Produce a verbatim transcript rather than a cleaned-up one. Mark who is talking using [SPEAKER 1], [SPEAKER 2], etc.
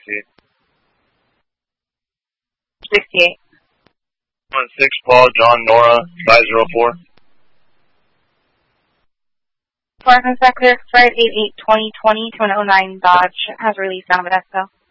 [SPEAKER 1] sixty-eight.
[SPEAKER 2] sixty-eight.
[SPEAKER 1] one six, Paul, John, Nora, five zero four.
[SPEAKER 2] Flight Inspector, Flight eight eight twenty twenty to an oh nine Dodge has released down Modesto.